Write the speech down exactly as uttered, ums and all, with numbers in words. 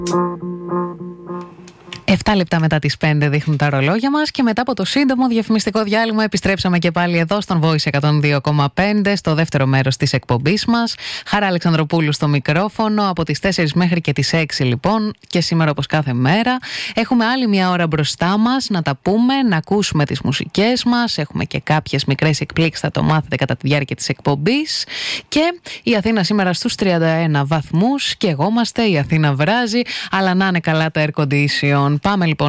Επτά λεπτά μετά τις πέντε δείχνουν τα ρολόγια μας και μετά από το σύντομο διαφημιστικό διάλειμμα επιστρέψαμε και πάλι εδώ στον Voice εκατόν δύο κόμμα πέντε στο δεύτερο μέρος της εκπομπής μας. Χαρά Αλεξανδροπούλου στο μικρόφωνο από τις τέσσερις μέχρι και τις έξι λοιπόν, και σήμερα όπως κάθε μέρα έχουμε άλλη μια ώρα μπροστά μας να τα πούμε, να ακούσουμε τις μουσικές μας. Έχουμε και κάποιες μικρές εκπλήξεις, θα το μάθετε κατά τη διάρκεια της εκπομπής. Και η Αθήνα σήμερα στους τριάντα ένα βαθμούς και εγώ είμαστε, η Αθήνα βράζει, αλλά να είναι καλά τα air condition. Πάμε λοιπόν